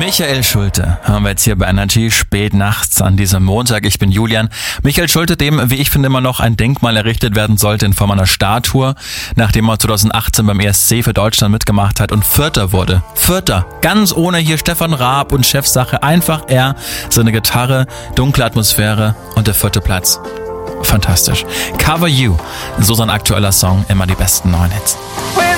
Michael Schulte hören wir jetzt hier bei Energy spät nachts an diesem Montag. Ich bin Julian. Michael Schulte, dem, wie ich finde, immer noch ein Denkmal errichtet werden sollte in Form einer Statue, nachdem er 2018 beim ESC für Deutschland mitgemacht hat und Vierter wurde. Vierter. Ganz ohne hier Stefan Raab und Chefsache. Einfach er, seine Gitarre, dunkle Atmosphäre und der 4. Platz. Fantastisch. Cover You, so sein aktueller Song, immer die besten neuen Hits.